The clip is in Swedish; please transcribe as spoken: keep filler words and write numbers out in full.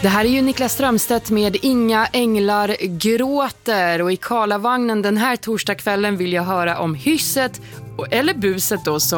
Det här är ju Niklas Strömstedt med Inga änglar gråter, och i Karlavagnen den här torsdagskvällen vill jag höra om hysset, eller buset då, som